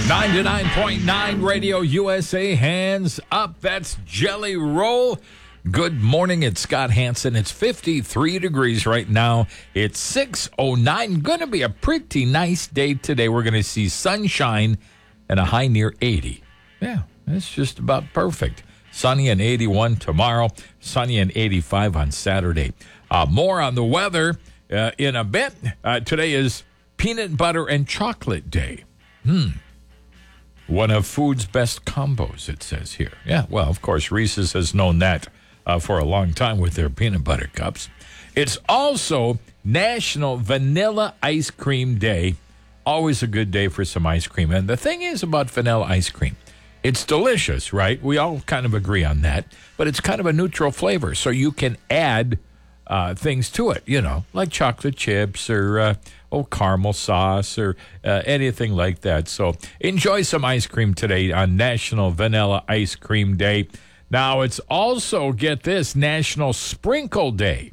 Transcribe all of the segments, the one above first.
99.9 Radio USA, hands up. That's Jelly Roll. Good morning. It's Scott Hansen. It's 53 degrees right now. It's 6:09. Going to be a pretty nice day today. We're going to see sunshine and a high near 80. Yeah, that's just about perfect. Sunny and 81 tomorrow. Sunny and 85 on Saturday. More on the weather in a bit. Today is Peanut Butter and Chocolate Day. One of food's best combos, it says here. Yeah, well, of course, Reese's has known that for a long time with their peanut butter cups. It's also National Vanilla Ice Cream Day. Always a good day for some ice cream. And the thing is about vanilla ice cream, it's delicious, right? We all kind of agree on that. But it's kind of a neutral flavor, so you can add things to it, you know, like chocolate chips or caramel sauce or anything like that. So enjoy some ice cream today on National Vanilla Ice Cream Day. Now, it's also, get this, National Sprinkle Day.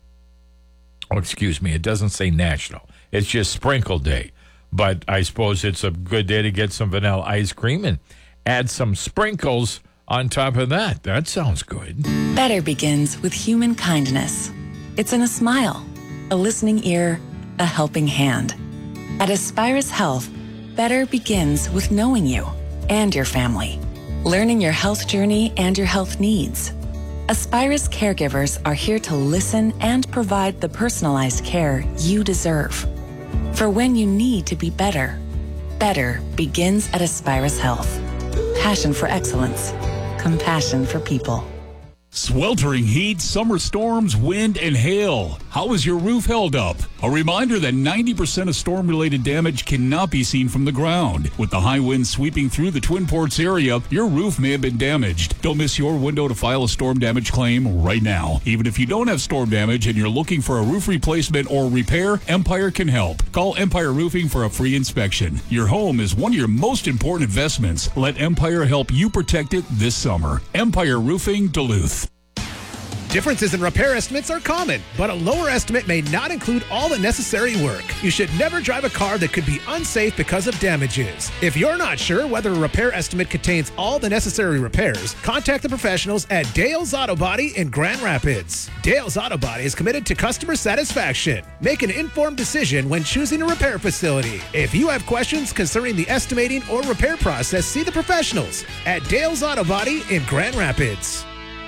Oh, excuse me, it doesn't say national. It's just Sprinkle Day. But I suppose it's a good day to get some vanilla ice cream and add some sprinkles on top of that. That sounds good. Better begins with human kindness. It's in a smile, a listening ear, a helping hand. At Aspirus Health, better begins with knowing you and your family, learning your health journey and your health needs. Aspirus caregivers are here to listen and provide the personalized care you deserve. For when you need to be better, better begins at Aspirus Health. Passion for excellence, compassion for people. Sweltering heat, summer storms, wind, and hail. How is your roof held up? A reminder that 90% of storm-related damage cannot be seen from the ground. With the high winds sweeping through the Twin Ports area, your roof may have been damaged. Don't miss your window to file a storm damage claim right now. Even if you don't have storm damage and you're looking for a roof replacement or repair, Empire can help. Call Empire Roofing for a free inspection. Your home is one of your most important investments. Let Empire help you protect it this summer. Empire Roofing, Duluth. Differences in repair estimates are common, but a lower estimate may not include all the necessary work. You should never drive a car that could be unsafe because of damages. If you're not sure whether a repair estimate contains all the necessary repairs, contact the professionals at Dale's Auto Body in Grand Rapids. Dale's Auto Body is committed to customer satisfaction. Make an informed decision when choosing a repair facility. If you have questions concerning the estimating or repair process, see the professionals at Dale's Auto Body in Grand Rapids.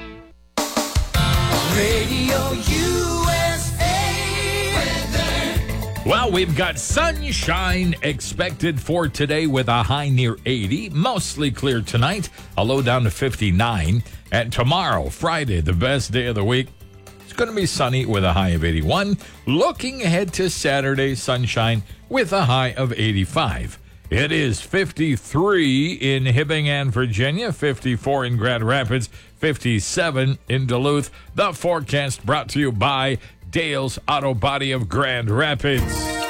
Radio USA weather. Well, we've got sunshine expected for today with a high near 80. Mostly clear tonight, a low down to 59. And tomorrow, Friday, the best day of the week, it's going to be sunny with a high of 81. Looking ahead to Saturday, sunshine with a high of 85. It is 53 in Hibbing, Virginia, 54 in Grand Rapids, 57 in Duluth. The forecast brought to you by Dale's Auto Body of Grand Rapids.